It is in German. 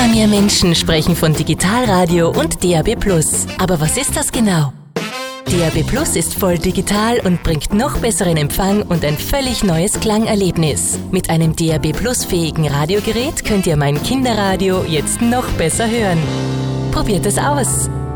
mehr Menschen sprechen von Digitalradio und DAB+. Aber was ist das genau? DAB+ ist voll digital und bringt noch besseren Empfang und ein völlig neues Klangerlebnis. Mit einem DAB+-fähigen Radiogerät könnt ihr mein Kinderradio jetzt noch besser hören. Probiert es aus!